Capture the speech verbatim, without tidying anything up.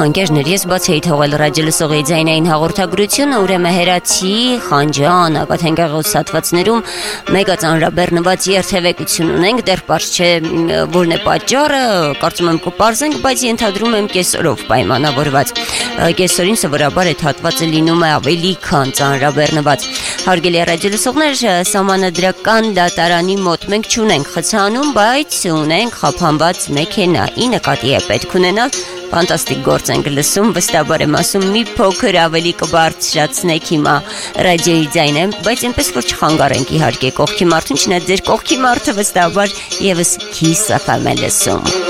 ընկերներ, ես բաց էի թողել ռադիո լսողի ձայնային հաղորդագրությունը, ուրեմն հերացի, խանջան, ակաթենգաղոսատվածներում մեգա ծանրաբեռնված երթևեկություն ունենք, դեռ պարզ չէ որն է պատճառը, կարծում եմ կպարզենք, բայց ենթադրում եմ կեսօրով պայմանավորված։ Կեսօրին սովորաբար այդ հատվածը լինում է ավելի քան ծանրաբեռնված։ Հարգելի ռադիո լսողներ, սահմանադրական դատարանի մոտ մենք չունենք խցանում, բայց ունենք խափանված մեքենայի նկատի է պետք ունենալ։ Ֆանտաստիկ գործ ենք լսում, վստահաբար եմ ասում, մի փոքր ավելի կբարձրացնեք հիմա ռադիոյի ձայնը, բայց այնպես որ չխանգարենք իհարկե կողքի մարդուն, չնայած ձեր կողքի մարդը վստահաբար եւս Kiss F M է լսում։